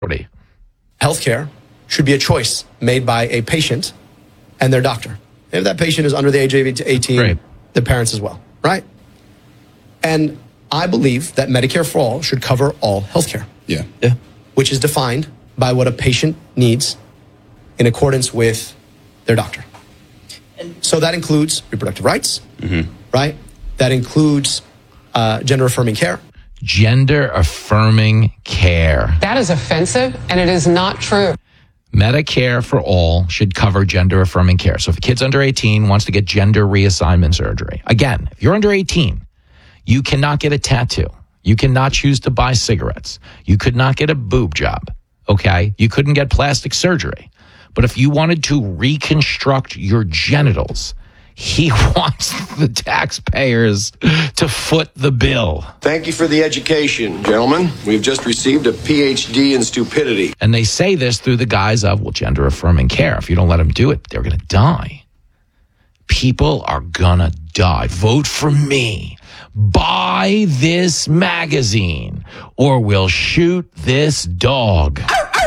Healthcare should be a choice made by a patient and their doctor. If that patient is under the age of 18, right, the parents as well, right? And I believe that Medicare for All should cover all healthcare. Yeah. Which is defined by what a patient needs in accordance with their doctor. So that includes reproductive rights, right? That includes gender-affirming care. Gender-affirming care. That is offensive, and it is not true. Medicare for All should cover gender-affirming care. So if a kid's under 18 wants to get gender reassignment surgery, again, if you're under 18, you cannot get a tattoo. You cannot choose to buy cigarettes. You could not get a boob job, okay? You couldn't get plastic surgery. But if you wanted to reconstruct your genitals, he wants the taxpayers to foot the bill. Thank you for the education, gentlemen. We've just received a PhD in stupidity. And they say this through the guise of, well, gender-affirming care. If you don't let them do it, they're going to die. People are going to die. Vote for me. Buy this magazine, or we'll shoot this dog.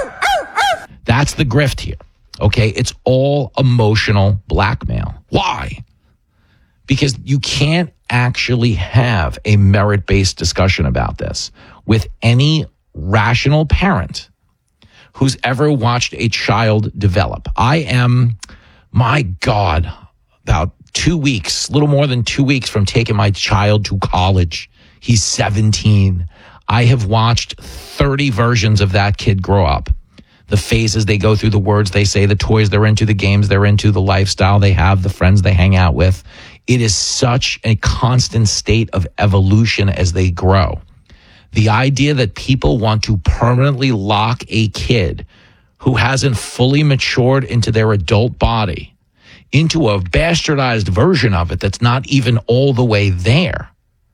That's the grift here. Okay, it's all emotional blackmail. Why? Because you can't actually have a merit-based discussion about this with any rational parent who's ever watched a child develop. I am, my God, about 2 weeks, little more than 2 weeks from taking my child to college. He's 17. I have watched 30 versions of that kid grow up. The phases they go through, the words they say, the toys they're into, the games they're into, the lifestyle they have, the friends they hang out with. It is such a constant state of evolution as they grow. The idea that people want to permanently lock a kid who hasn't fully matured into their adult body into a bastardized version of it that's not even all the way there.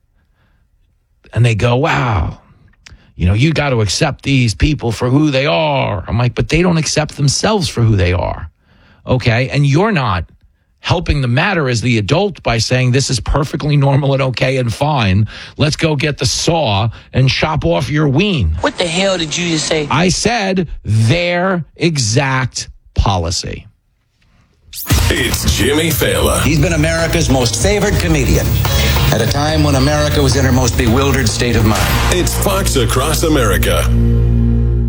And they go, wow, you know, you got to accept these people for who they are. I'm like, but they don't accept themselves for who they are. Okay. And you're not helping the matter as the adult by saying this is perfectly normal and okay and fine. Let's go get the saw and chop off your ween. What the hell did you just say? I said their exact policy. It's Jimmy Fallon. He's been America's most favored comedian at a time when America was in her most bewildered state of mind. It's Fox Across America.